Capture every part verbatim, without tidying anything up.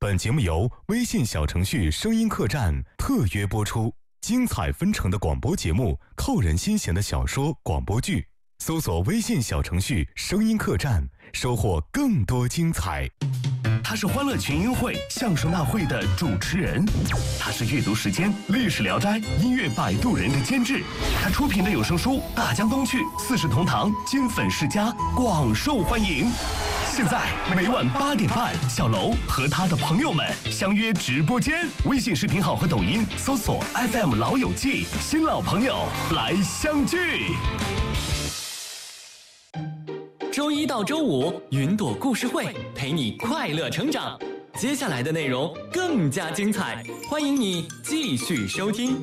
本节目由微信小程序声音客栈特约播出，精彩纷呈的广播节目，扣人心弦的小说广播剧，搜索微信小程序声音客栈，收获更多精彩。 他是欢乐群英会相声大会的主持人，他是阅读时间历史聊斋音乐摆渡人的监制，他出品的有声书《大江东去》四世同堂金粉世家广受欢迎。现在每晚八点半，小楼和他的朋友们相约直播间，微信视频号和抖音搜索 F M 老友记，新老朋友来相聚。 周一到周五，云朵故事会陪你快乐成长。接下来的内容更加精彩，欢迎你继续收听。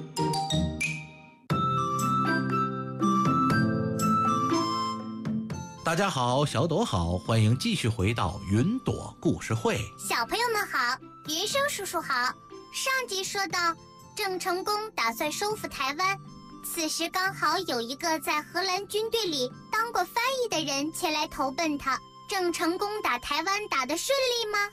大家好，小朵好，欢迎继续回到云朵故事会。 小朋友们好，云生叔叔好。上集说到，郑成功打算收复台湾，此时刚好有一个在荷兰军队里当过翻译的人前来投奔他。郑成功打台湾打得顺利吗？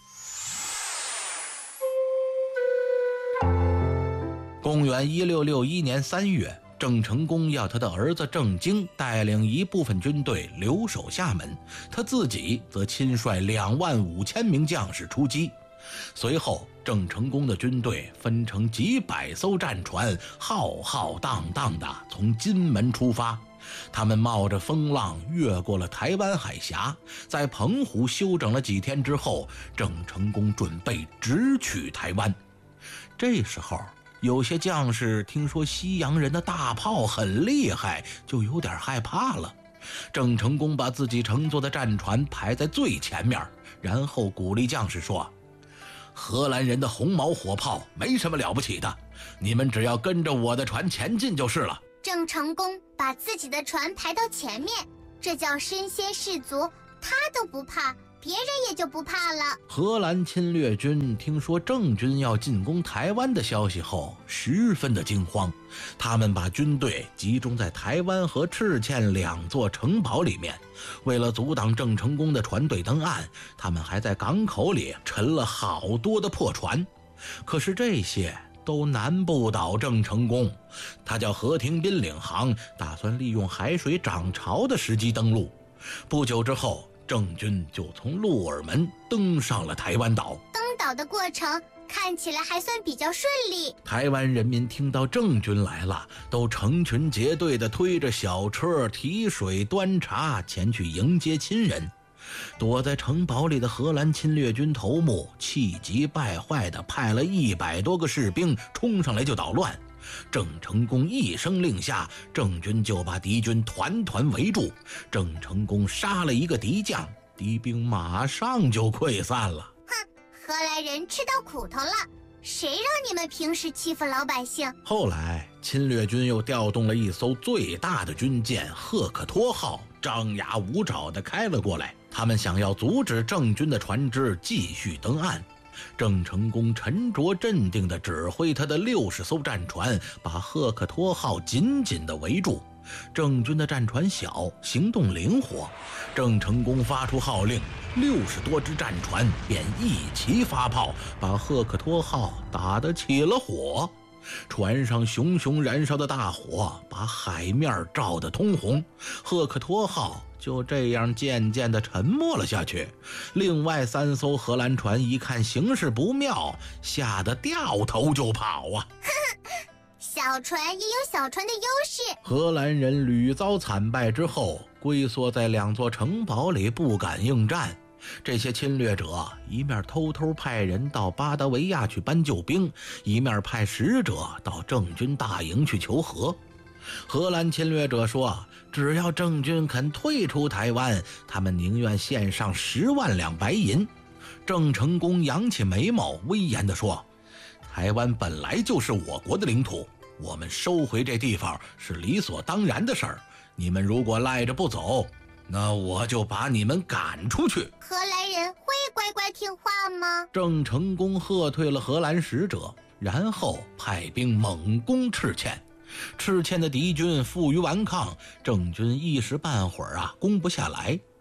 公元一六六一年三月，郑成功要他的儿子郑经带领一部分军队留守厦门，他自己则亲率两万五千名将士出击。随后，郑成功的军队分成几百艘战船，浩浩荡荡地从金门出发。他们冒着风浪越过了台湾海峡，在澎湖休整了几天之后，郑成功准备直取台湾。这时候，有些将士听说西洋人的大炮很厉害，就有点害怕了。郑成功把自己乘坐的战船排在最前面，然后鼓励将士说：荷兰人的红毛火炮没什么了不起的，你们只要跟着我的船前进就是了。 郑成功把自己的船排到前面，这叫身先士卒，他都不怕，别人也就不怕了。 荷兰侵略军听说郑军要进攻台湾的消息后，十分的惊慌，他们把军队集中在台湾和赤堑两座城堡里面。为了阻挡郑成功的船队登岸，他们还在港口里沉了好多的破船。可是这些都难不倒郑成功，他叫何廷斌领航，打算利用海水涨潮的时机登陆。不久之后，郑军就从鹿耳门登上了台湾岛。 登岛的过程看起来还算比较顺利。 台湾人民听到郑军来了，都成群结队地推着小车提水端茶前去迎接亲人。躲在城堡里的荷兰侵略军头目气急败坏地派了一百多个士兵冲上来就捣乱。郑成功一声令下，郑军就把敌军团团围住。郑成功杀了一个敌将，敌兵马上就溃散了。 哼，荷兰人吃到苦头了，谁让你们平时欺负老百姓？ 后来侵略军又调动了一艘最大的军舰赫克托号，张牙舞爪地开了过来，他们想要阻止郑军的船只继续登岸。郑成功沉着镇定地指挥他的六十艘战船，把赫克托号紧紧地围住。郑军的战船小，行动灵活，郑成功发出号令，六十多只战船便一齐发炮，把赫克托号打得起了火。船上熊熊燃烧的大火把海面照得通红，赫克托号就这样渐渐地沉没了下去。另外三艘荷兰船一看形势不妙，吓得掉头就跑啊！ 小船也有小船的优势。 荷兰人屡遭惨败之后，龟缩在两座城堡里不敢应战。这些侵略者一面偷偷派人到巴达维亚去搬救兵，一面派使者到郑军大营去求和。荷兰侵略者说，只要郑军肯退出台湾，他们宁愿献上十万两白银。郑成功扬起眉毛，威严地说，台湾本来就是我国的领土，我们收回这地方是理所当然的事儿，你们如果赖着不走，那我就把你们赶出去。 荷兰人会乖乖听话吗？ 郑成功喝退了荷兰使者，然后派兵猛攻赤堑。赤堑的敌军负隅顽抗，郑军一时半会儿啊攻不下来。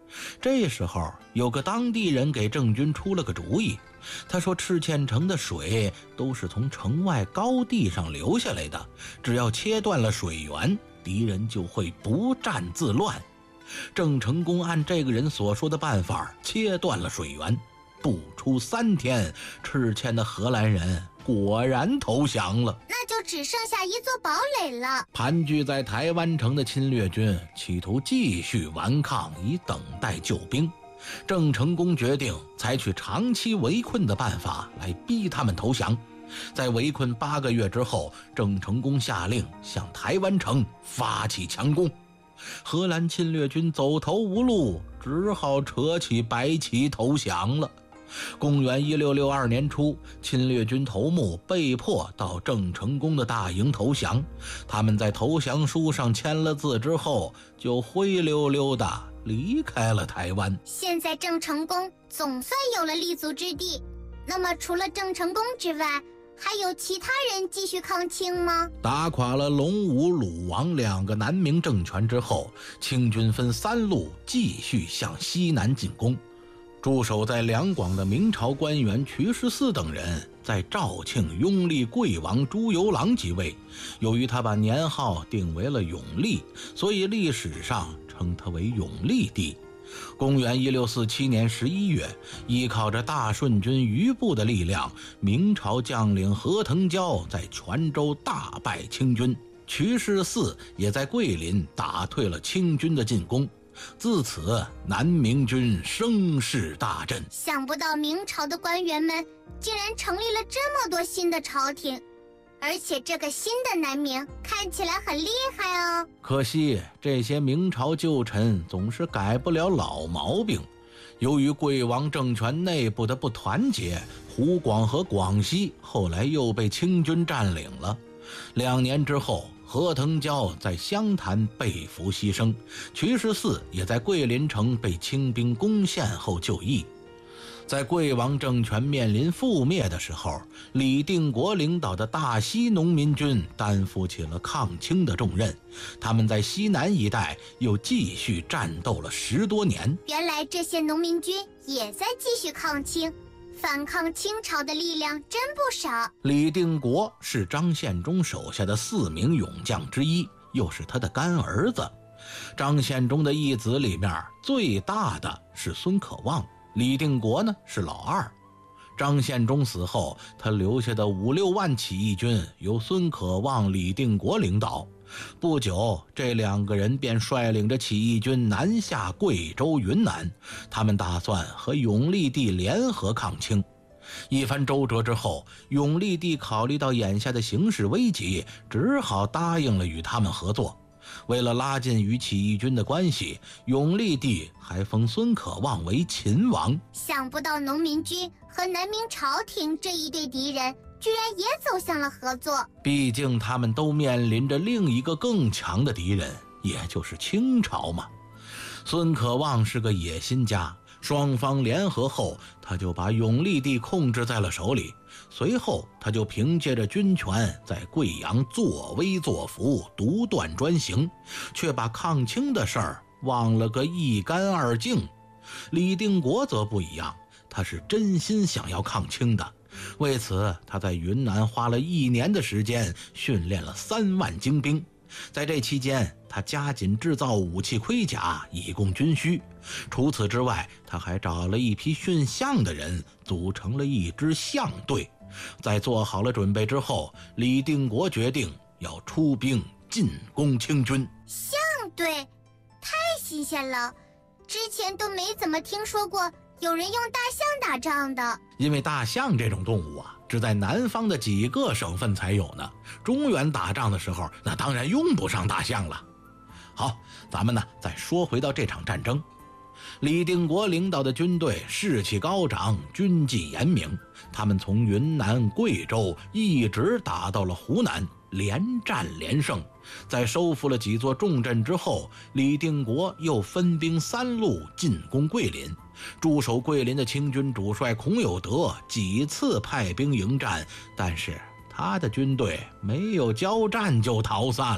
这时候有个当地人给郑军出了个主意，他说赤嵌城的水都是从城外高地上流下来的，只要切断了水源，敌人就会不战自乱。郑成功按这个人所说的办法切断了水源，不出三天，赤嵌的荷兰人果然投降了。 那就只剩下一座堡垒了。 盘踞在台湾城的侵略军企图继续顽抗，以等待救兵。郑成功决定采取长期围困的办法来逼他们投降。在围困八个月之后，郑成功下令向台湾城发起强攻。荷兰侵略军走投无路，只好扯起白旗投降了。公元一六六二年初，侵略军头目被迫到郑成功的大营投降。他们在投降书上签了字之后，就灰溜溜地离开了台湾。 现在郑成功总算有了立足之地，那么除了郑成功之外，还有其他人继续抗清吗？ 打垮了隆武、鲁王两个南明政权之后，清军分三路继续向西南进攻。驻守在两广的明朝官员瞿十四等人在肇庆拥立贵王朱由榔即位，由于他把年号定为了永历，所以历史上称他为永历帝。公元一六四七年十一月，依靠着大顺军余部的力量，明朝将领何腾蛟在泉州大败清军，瞿十四也在桂林打退了清军的进攻。自此，南明军声势大振。 想不到明朝的官员们竟然成立了这么多新的朝廷，而且这个新的南明看起来很厉害哦。 可惜这些明朝旧臣总是改不了老毛病。由于贵王政权内部的不团结，湖广和广西后来又被清军占领了。两年之后，何腾蛟在湘潭被俘牺牲，瞿十四也在桂林城被清兵攻陷后就义。在贵王政权面临覆灭的时候，李定国领导的大西农民军担负起了抗清的重任，他们在西南一带又继续战斗了十多年。 原来这些农民军也在继续抗清，反抗清朝的力量真不少。 李定国是张献忠手下的四名勇将之一，又是他的干儿子。张献忠的义子里面最大的是孙可望，李定国呢是老二。张献忠死后，他留下的五六万起义军由孙可望、李定国领导。不久，这两个人便率领着起义军南下贵州、云南，他们打算和永历帝联合抗清。一番周折之后，永历帝考虑到眼下的形势危急，只好答应了与他们合作。为了拉近与起义军的关系，永历帝还封孙可望为秦王。 想不到农民军和南明朝廷这一对敌人居然也走向了合作。 毕竟他们都面临着另一个更强的敌人，也就是清朝嘛。孙可望是个野心家，双方联合后，他就把永历帝控制在了手里。随后他就凭借着军权在贵阳作威作福，独断专行，却把抗清的事儿忘了个一干二净。李定国则不一样，他是真心想要抗清的。为此，他在云南花了一年的时间训练了三万精兵。在这期间，他加紧制造武器盔甲，以供军需。除此之外，他还找了一批驯象的人，组成了一支象队。在做好了准备之后，李定国决定要出兵进攻清军。 象队太新鲜了，之前都没怎么听说过有人用大象打仗的。 因为大象这种动物啊，只在南方的几个省份才有呢，中原打仗的时候那当然用不上大象了。好，咱们呢再说回到这场战争。李定国领导的军队士气高涨，军纪严明，他们从云南、贵州一直打到了湖南，连战连胜。在收复了几座重镇之后，李定国又分兵三路进攻桂林。驻守桂林的清军主帅孔有德几次派兵迎战，但是他的军队没有交战就逃散了。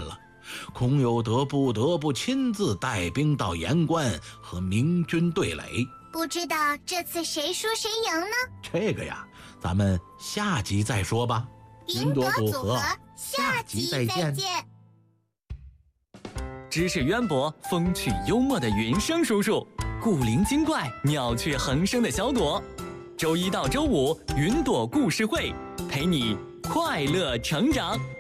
孔有德不得不亲自带兵到盐关和明军对垒。 不知道这次谁输谁赢呢？ 这个呀，咱们下集再说吧。 云朵组合，下集再见。 知识渊博、风趣幽默的云生叔叔，古灵精怪、妙趣横生的小朵。周一到周五，云朵故事会陪你快乐成长。